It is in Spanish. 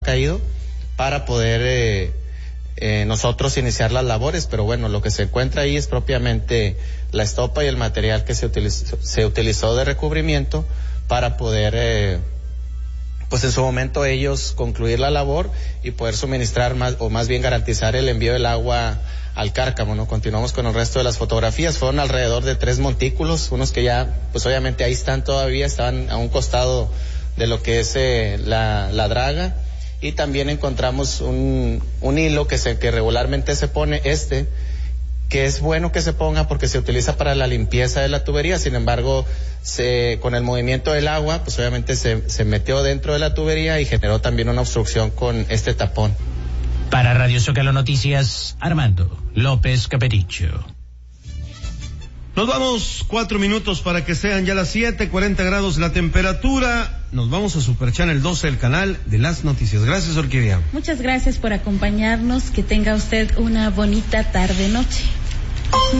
caído para poder nosotros iniciar las labores, pero bueno, lo que se encuentra ahí es propiamente la estopa y el material que se utilizó de recubrimiento para poder pues en su momento ellos concluir la labor y poder suministrar más bien garantizar el envío del agua al Cárcamo, ¿no? Continuamos con el resto de las fotografías. Fueron alrededor de 3 montículos, unos que ya pues obviamente ahí están todavía, estaban a un costado de lo que es la draga. Y también encontramos un hilo que regularmente se pone, que es bueno que se ponga porque se utiliza para la limpieza de la tubería. Sin embargo, con el movimiento del agua, pues obviamente se metió dentro de la tubería y generó también una obstrucción con este tapón. Para Radio Zócalo Noticias, Armando López Capericho. Nos vamos 4 minutos para que sean ya las 7:40 grados la temperatura. Nos vamos a Super Channel 12, el canal de las noticias. Gracias, Orquídea. Muchas gracias por acompañarnos. Que tenga usted una bonita tarde-noche.